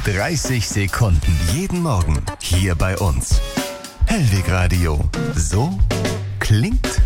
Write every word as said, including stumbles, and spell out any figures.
dreißig Sekunden jeden Morgen hier bei uns. Hellweg Radio. So klingt